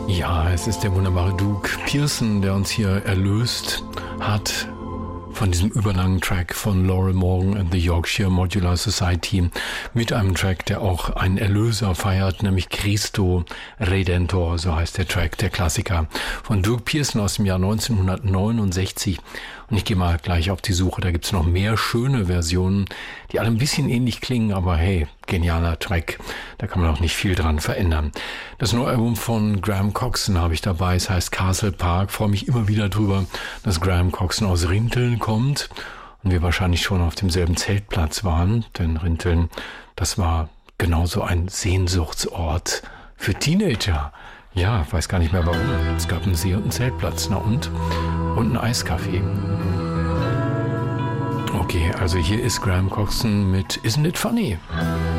Ja, es ist der wunderbare Doug Pearson, der uns hier erlöst hat von diesem überlangen Track von Laurel Morgan and the Yorkshire Modular Society mit einem Track, der auch einen Erlöser feiert, nämlich Christo Redentor, so heißt der Track, der Klassiker von Doug Pearson aus dem Jahr 1969. Und ich gehe mal gleich auf die Suche, da gibt's noch mehr schöne Versionen, die alle ein bisschen ähnlich klingen, aber hey, genialer Track, da kann man auch nicht viel dran verändern. Das neue Album von Graham Coxon habe ich dabei, es heißt Castle Park, freue mich immer wieder drüber, dass Graham Coxon aus Rinteln kommt und wir wahrscheinlich schon auf demselben Zeltplatz waren, denn Rinteln, das war genauso ein Sehnsuchtsort für Teenager. Ja, weiß gar nicht mehr warum. Es gab einen See und einen Zeltplatz, na und ein Eiscafé. Okay, also hier ist Graham Coxon mit Isn't It Funny?